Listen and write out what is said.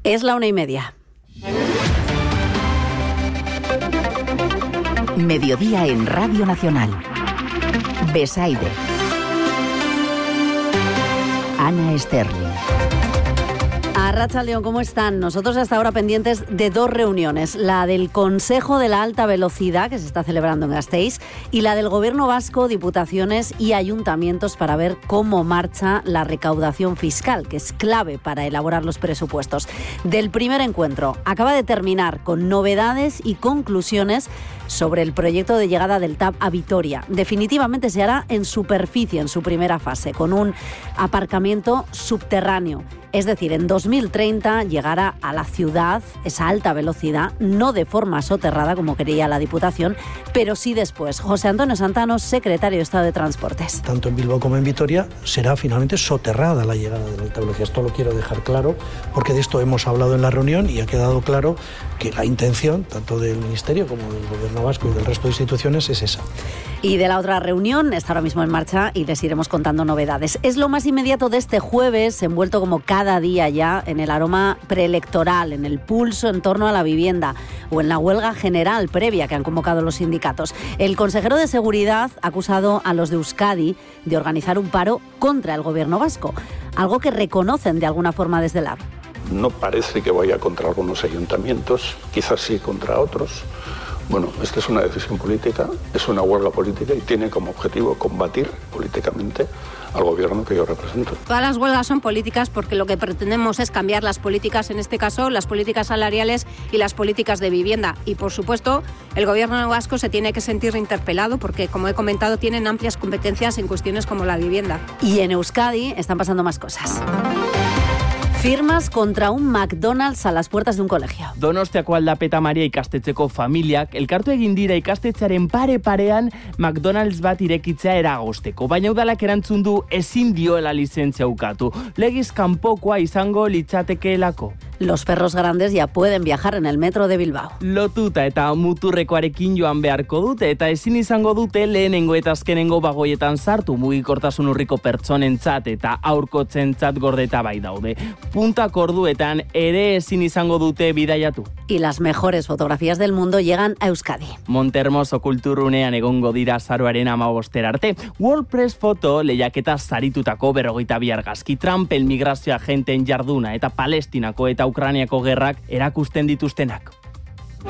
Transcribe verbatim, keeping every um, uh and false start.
Es la una y media. Mediodía en Radio Nacional. Besaide. Ana Sterling. Arratsaldeon, ¿cómo están? Nosotros hasta ahora pendientes de dos reuniones, la del Consejo de la Alta Velocidad, que se está celebrando en Gasteiz, y la del Gobierno Vasco, Diputaciones y Ayuntamientos para ver cómo marcha la recaudación fiscal, que es clave para elaborar los presupuestos. Del primer encuentro acaba de terminar con novedades y conclusiones sobre el proyecto de llegada del T A V a Vitoria. Definitivamente se hará en superficie en su primera fase, con un aparcamiento subterráneo. Es decir, en dos mil treinta llegará a la ciudad esa alta velocidad, no de forma soterrada como quería la Diputación, pero sí después. José Antonio Santano, secretario de Estado de Transportes. Tanto en Bilbao como en Vitoria será finalmente soterrada la llegada de la alta velocidad. Esto lo quiero dejar claro, porque de esto hemos hablado en la reunión y ha quedado claro que la intención, tanto del Ministerio como del Gobierno Vasco y del resto de instituciones, es esa. Y de la otra reunión está ahora mismo en marcha y les iremos contando novedades. Es lo más inmediato de este jueves, envuelto como cada día ya en el aroma preelectoral, en el pulso en torno a la vivienda o en la huelga general previa que han convocado los sindicatos. El consejero de Seguridad ha acusado a los de Euskadi de organizar un paro contra el Gobierno vasco, algo que reconocen de alguna forma desde el A B. No parece que vaya contra algunos ayuntamientos, quizás sí contra otros. Bueno, esta es una decisión política, es una huelga política y tiene como objetivo combatir políticamente al gobierno que yo represento. Todas las huelgas son políticas porque lo que pretendemos es cambiar las políticas, en este caso las políticas salariales y las políticas de vivienda. Y por supuesto, el gobierno vasco se tiene que sentir interpelado porque, como he comentado, tienen amplias competencias en cuestiones como la vivienda. Y en Euskadi están pasando más cosas. Firmas contra un McDonald's a las puertas de un colegio. Donostiako Aldapeta Maria ikastetxeko familiak elkartu egin dira ikastetxearen pare-parean McDonald's bat irekitzea eragozteko. Baina udalak erantzun du ezin dioela lizentzia ukatu. Legez kanpokoa izango litzatekeelako. Los perros grandes ya pueden viajar en el metro de Bilbao. Lotuta eta muturrekoarekin joan beharko dute eta ezin izango dute lehenengo eta azkenengo bagoietan sartu mugikortasun urriko pertsonentzat eta aurkotzentzat gordeta bai daude. Puntak orduetan ere ezin izango dute bidaiatu. Y las mejores fotografías del mundo llegan a Euskadi. Montermoso kulturunean egongo dira azaroaren hamaboster arte. WordPress foto lehiaketa saritutako berrogeita bi argazki, Trumpel migrazio agenten jarduna eta Palestinako eta Ukrainiako gerrak erakusten dituztenak.